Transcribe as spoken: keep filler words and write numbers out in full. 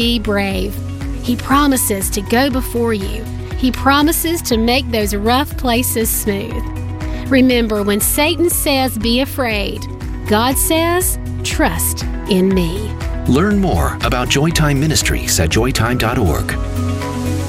Be brave. He promises to go before you. He promises to make those rough places smooth. Remember, when Satan says, be afraid, God says, trust in me. Learn more about Joytime Ministries at joytime dot org.